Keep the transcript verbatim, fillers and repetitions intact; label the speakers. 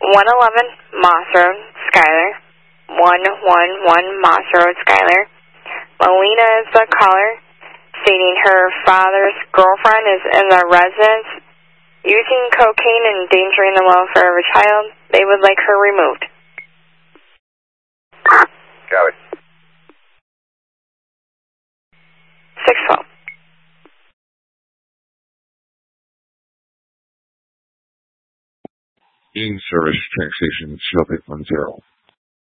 Speaker 1: one eleven Moss Road, Schuyler. one one one Moss Road, Schuyler. Melina is the caller, stating her father's girlfriend is in the residence using cocaine and endangering the welfare of a child. They would like her removed.
Speaker 2: Got it.
Speaker 1: six twelve.
Speaker 3: In service train station, Shelby one zero.